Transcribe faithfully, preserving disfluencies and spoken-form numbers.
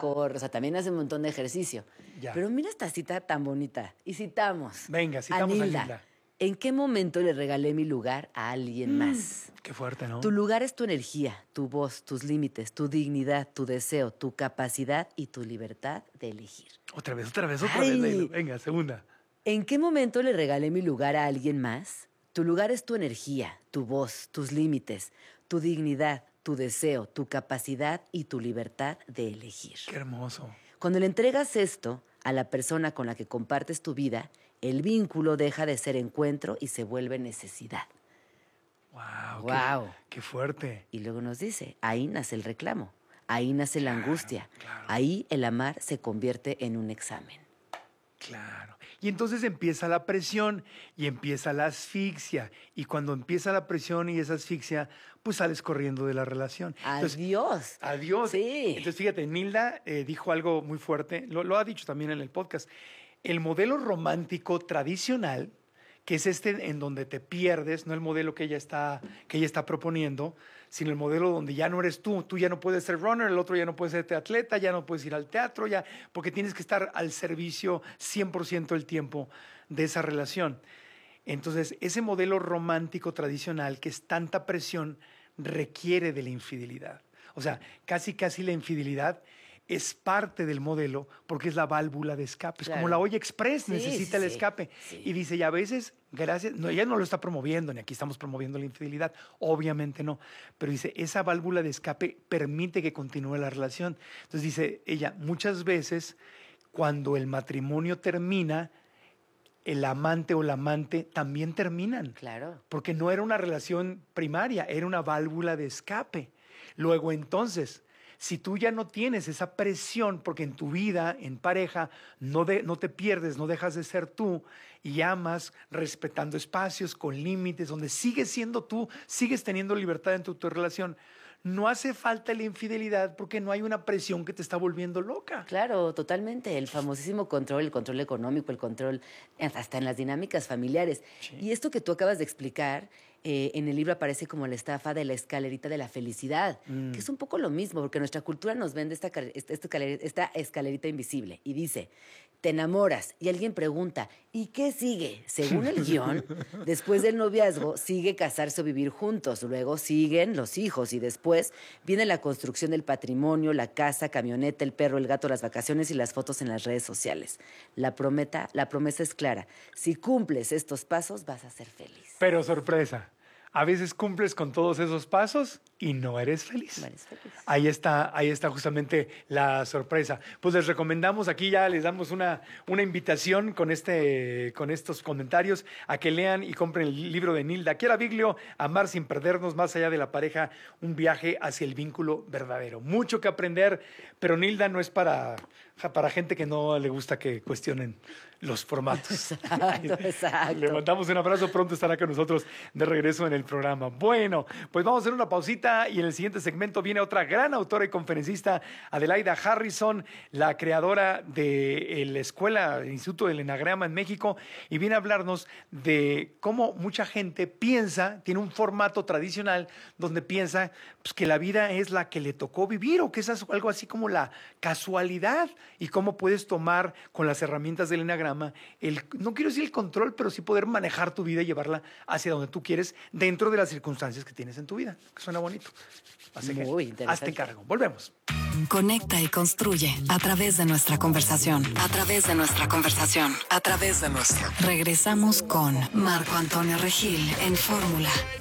corre, o sea, también hace un montón de ejercicio. Ya. Pero mira esta cita tan bonita. Y citamos. Venga, citamos a Nilda. Nilda. ¿En qué momento le regalé mi lugar a alguien más? Qué fuerte, ¿no? Tu lugar es tu energía, tu voz, tus límites, tu dignidad, tu deseo, tu capacidad y tu libertad de elegir. Otra vez, otra vez, otra Ay. vez, Leilo. Venga, segunda. ¿En qué momento le regalé mi lugar a alguien más? Tu lugar es tu energía, tu voz, tus límites, tu dignidad, tu deseo, tu capacidad y tu libertad de elegir. Qué hermoso. Cuando le entregas esto a la persona con la que compartes tu vida, el vínculo deja de ser encuentro y se vuelve necesidad. Wow, Wow. Qué, qué fuerte. Y luego nos dice, ahí nace el reclamo, ahí nace la angustia, claro. ahí el amar se convierte en un examen. Claro. Y entonces empieza la presión y empieza la asfixia. Y cuando empieza la presión y esa asfixia, pues sales corriendo de la relación. Entonces, Adiós. Adiós. Sí. Entonces, fíjate, Nilda eh, dijo algo muy fuerte, lo, lo ha dicho también en el podcast. El modelo romántico tradicional, que es este en donde te pierdes, no el modelo que ella está, que ella está proponiendo, sino el modelo donde ya no eres tú, tú ya no puedes ser runner, el otro ya no puede ser atleta, ya no puedes ir al teatro, ya, porque tienes que estar al servicio cien por ciento del tiempo de esa relación. Entonces, ese modelo romántico tradicional, que es tanta presión, requiere de la infidelidad. O sea, casi casi la infidelidad es parte del modelo porque es la válvula de escape. Claro. Es como la olla express, Sí, necesita sí, el sí. escape. Sí. Y dice, y a veces, gracias, no, ella no lo está promoviendo, ni aquí estamos promoviendo la infidelidad, obviamente no. Pero dice, esa válvula de escape permite que continúe la relación. Entonces dice ella, muchas veces cuando el matrimonio termina, el amante o la amante también terminan. Claro. Porque no era una relación primaria, era una válvula de escape. Luego entonces, si tú ya no tienes esa presión, porque en tu vida, en pareja, no, de, no te pierdes, no dejas de ser tú y amas respetando espacios, con límites, donde sigues siendo tú, sigues teniendo libertad en tu, tu relación, no hace falta la infidelidad porque no hay una presión que te está volviendo loca. Claro, totalmente. El famosísimo control, el control económico, el control hasta en las dinámicas familiares. Sí. Y esto que tú acabas de explicar, eh, en el libro aparece como la estafa de la escalerita de la felicidad, Mm. que es un poco lo mismo, porque nuestra cultura nos vende esta, cal- esta, esta escalerita, esta escalerita invisible y dice, te enamoras y alguien pregunta, ¿y qué sigue? Según el guión, después del noviazgo sigue casarse o vivir juntos, luego siguen los hijos y después viene la construcción del patrimonio, la casa, camioneta, el perro, el gato, las vacaciones y las fotos en las redes sociales. La, prometa, la promesa es clara, si cumples estos pasos vas a ser feliz. Pero sorpresa, a veces cumples con todos esos pasos y no eres feliz. No eres feliz. Ahí está, ahí está justamente la sorpresa. Pues les recomendamos, aquí ya les damos una, una invitación con, este, con estos comentarios a que lean y compren el libro de Nilda Chiara Viglio, Amar sin perdernos, más allá de la pareja, un viaje hacia el vínculo verdadero. Mucho que aprender, pero Nilda no es para, para gente que no le gusta que cuestionen los formatos. Exacto, exacto. Le mandamos un abrazo, pronto estará con nosotros de regreso en el programa. Bueno, pues vamos a hacer una pausita y en el siguiente segmento viene otra gran autora y conferencista, Adelaida Harrison, la creadora de la escuela, el Instituto del Enagrama en México, y viene a hablarnos de cómo mucha gente piensa, tiene un formato tradicional donde piensa pues, que la vida es la que le tocó vivir o que es algo así como la casualidad y cómo puedes tomar con las herramientas del Enagrama, el, no quiero decir el control, pero sí poder manejar tu vida y llevarla hacia donde tú quieres dentro de las circunstancias que tienes en tu vida. Suena bonito. Así que Muy interesante. hazte cargo. Volvemos. Conecta y construye a través de nuestra conversación. A través de nuestra conversación. A través de nuestra. Regresamos con Marco Antonio Regil en Fórmula.